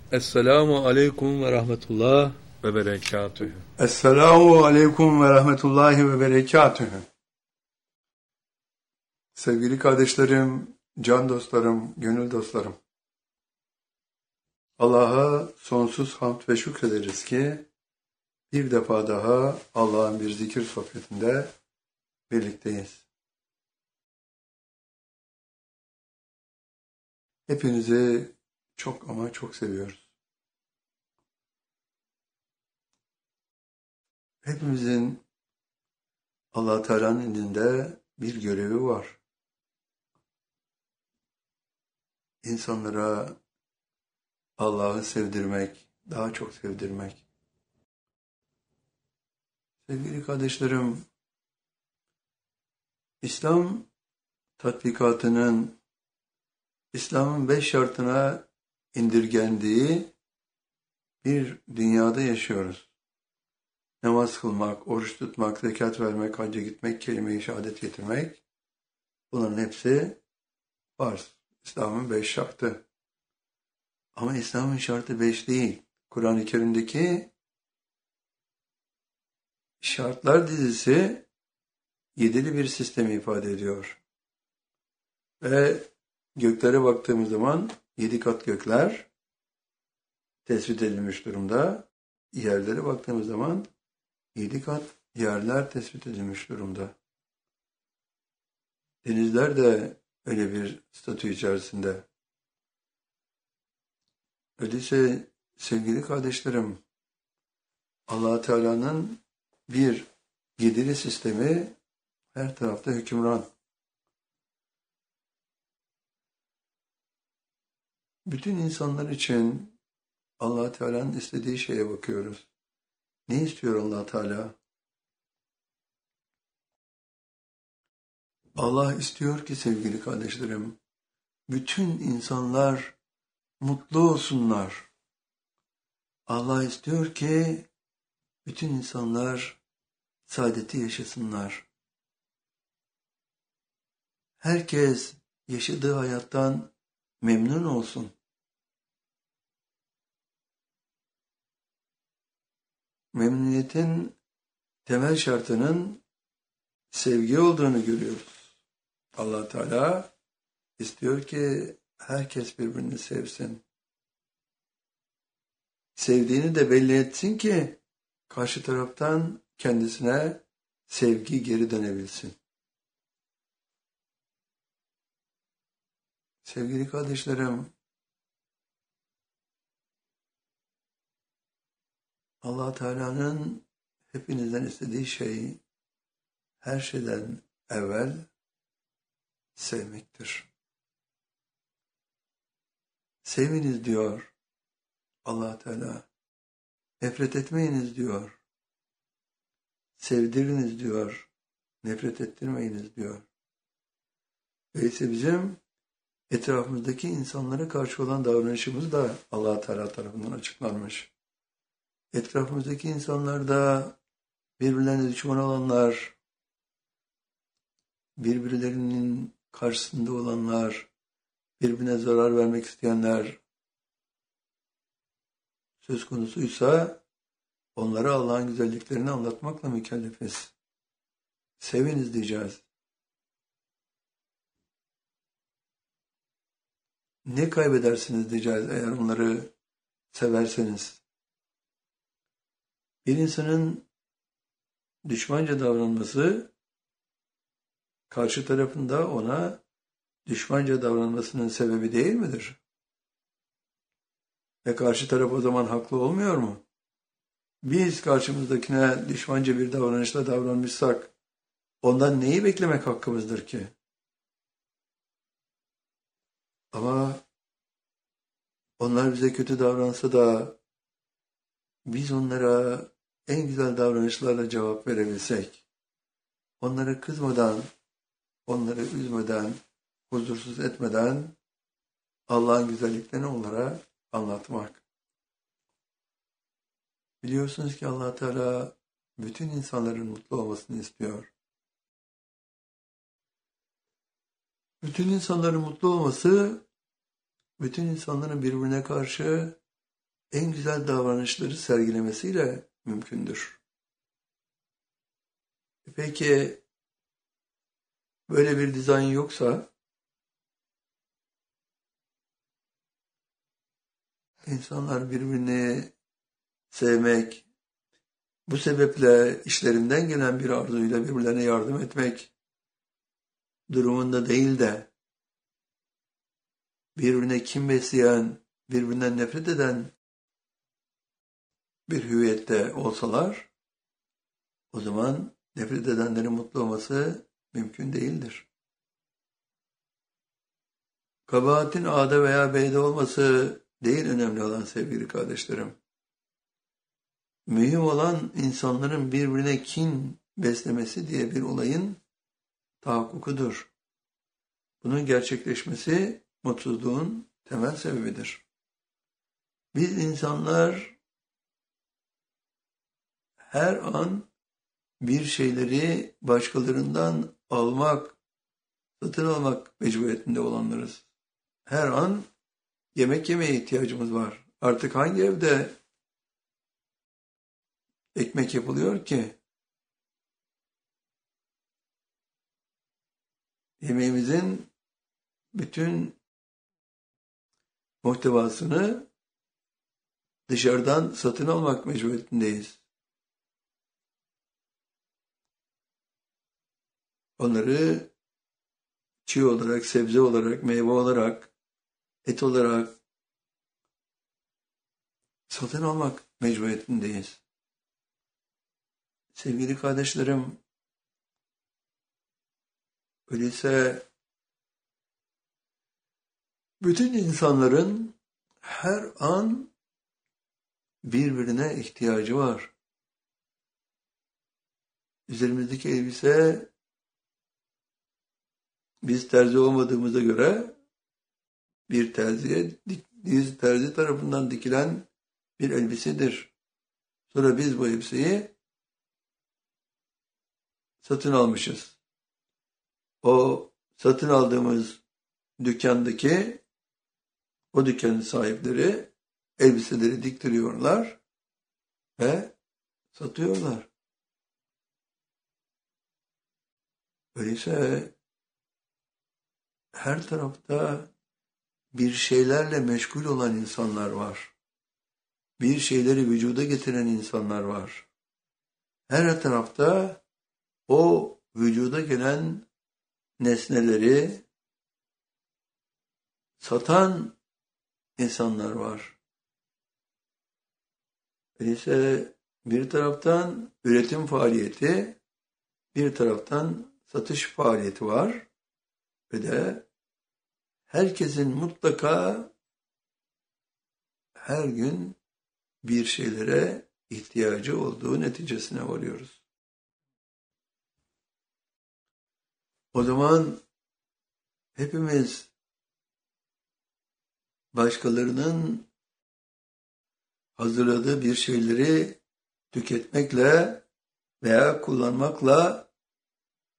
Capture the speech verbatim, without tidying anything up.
Esselamu aleyküm ve rahmetullah ve berekatühü. Esselamu aleyküm ve rahmetullahi ve berekatühü. Sevgili kardeşlerim, can dostlarım, gönül dostlarım. Allah'a sonsuz hamd ve şükrederiz ki bir defa daha Allah'ın bir zikir sohbetinde birlikteyiz. Hepinizi çok ama çok seviyoruz. Hepimizin Allah Teala'nın indinde bir görevi var. İnsanlara Allah'ı sevdirmek, daha çok sevdirmek. Sevgili kardeşlerim, İslam tatbikatının, İslam'ın beş şartına indirgendiği bir dünyada yaşıyoruz. Namaz kılmak, oruç tutmak, zekat vermek, hacca gitmek, kelime-i şehadet getirmek, bunların hepsi farz. İslam'ın beş şartı. Ama İslam'ın şartı beş değil. Kur'an-ı Kerim'deki şartlar dizisi yedili bir sistemi ifade ediyor. Ve göklere baktığımız zaman yedi kat gökler tespit edilmiş durumda. Yerlere baktığımız zaman yedi kat yerler tespit edilmiş durumda. Denizler de öyle bir statü içerisinde. Öyleyse sevgili kardeşlerim, Allah Teala'nın bir yedili sistemi her tarafta hükümran. Bütün insanlar için Allah Teala'nın istediği şeye bakıyoruz. Ne istiyor Allah Teala? Allah istiyor ki sevgili kardeşlerim, bütün insanlar mutlu olsunlar. Allah istiyor ki bütün insanlar saadeti yaşasınlar. Herkes yaşadığı hayattan memnun olsun. Memnuniyetin temel şartının sevgi olduğunu görüyoruz. Allah Teala istiyor ki herkes birbirini sevsin. Sevdiğini de belli etsin ki karşı taraftan kendisine sevgi geri dönebilsin. Sevgili kardeşlerim, Allah Teala'nın hepinizden istediği şey her şeyden evvel sevmektir. Seviniz diyor Allah Teala. Nefret etmeyiniz diyor. Sevdiriniz diyor. Nefret ettirmeyiniz diyor. Öyleyse bizim etrafımızdaki insanlara karşı olan davranışımız da Allah Teala tarafından açıklanmış. Etrafımızdaki insanlarda birbirlerine düşman olanlar, birbirlerinin karşısında olanlar, birbirine zarar vermek isteyenler söz konusuysa onlara Allah'ın güzelliklerini anlatmakla mükellefiz. Seviniz diyeceğiz. Ne kaybedersiniz diyeceğiz eğer onları severseniz. Bir insanın düşmanca davranması karşı tarafında ona düşmanca davranmasının sebebi değil midir? Ve karşı taraf o zaman haklı olmuyor mu? Biz karşımızdakine düşmanca bir davranışla davranmışsak ondan neyi beklemek hakkımızdır ki? Ama onlar bize kötü davransa da biz onlara en güzel davranışlarla cevap verebilsek, onlara kızmadan, onları üzmeden, huzursuz etmeden Allah'ın güzelliklerini onlara anlatmak. Biliyorsunuz ki Allah Teala bütün insanların mutlu olmasını istiyor. Bütün insanların mutlu olması, bütün insanların birbirine karşı en güzel davranışları sergilemesiyle mümkündür. Peki böyle bir dizayn yoksa insanlar birbirini sevmek, bu sebeple işlerinden gelen bir arzuyla birbirlerine yardım etmek durumunda değil de birbirine kin besleyen, birbirinden nefret eden bir hüviyette olsalar, o zaman nefret edenlerin mutlu olması mümkün değildir. Kabahatin A'da veya B'de olması değil önemli olan sevgili kardeşlerim. Mühim olan insanların birbirine kin beslemesi diye bir olayın tahakkukudur. Bunun gerçekleşmesi mutsuzluğun temel sebebidir. Biz insanlar her an bir şeyleri başkalarından almak, satın almak mecburiyetinde olanlarız. Her an yemek yemeye ihtiyacımız var. Artık hangi evde ekmek yapılıyor ki? Yemeğimizin bütün muhtevasını dışarıdan satın almak mecburiyetindeyiz. Onları çiğ olarak, sebze olarak, meyve olarak, et olarak satın almak mecburiyetindeyiz. Sevgili kardeşlerim, öyleyse bütün insanların her an birbirine ihtiyacı var. Üzerimizdeki elbise biz terzi olmadığımıza göre bir terziye, biz terzi tarafından dikilen bir elbisedir. Sonra biz bu elbiseyi satın almışız. O satın aldığımız dükkandaki o dükkanın sahipleri elbiseleri diktiriyorlar ve satıyorlar. Öyleyse her tarafta bir şeylerle meşgul olan insanlar var. Bir şeyleri vücuda getiren insanlar var. Her tarafta o vücuda gelen nesneleri satan insanlar var. Öyleyse bir taraftan üretim faaliyeti, bir taraftan satış faaliyeti var ve de herkesin mutlaka her gün bir şeylere ihtiyacı olduğu neticesine varıyoruz. O zaman hepimiz başkalarının hazırladığı bir şeyleri tüketmekle veya kullanmakla